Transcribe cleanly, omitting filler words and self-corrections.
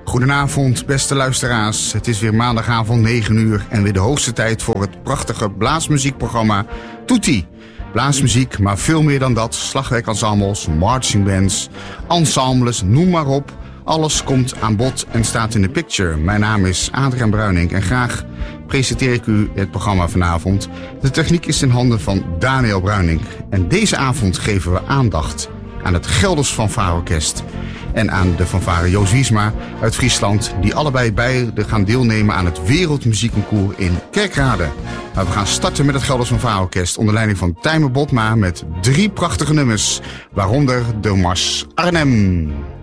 Goedenavond, beste luisteraars. Het is weer maandagavond 9 uur en weer de hoogste tijd voor het prachtige blaasmuziekprogramma Toetie. Blaasmuziek, maar veel meer dan dat. Slagwerkensembles, marchingbands, ensembles, noem maar op. Alles komt aan bod en staat in de picture. Mijn naam is Adriaan Bruining en graag presenteer ik u het programma vanavond. De techniek is in handen van Daniel Bruining. En deze avond geven we aandacht aan het Gelders Fanfareorkest en aan de fanfare Joost Wiesma uit Friesland, die allebei beide gaan deelnemen aan het Wereldmuziekconcours in Kerkrade. Maar we gaan starten met het Gelders Fanfareorkest onder leiding van Tijmen Botma met 3 prachtige nummers, waaronder de Mars Arnhem.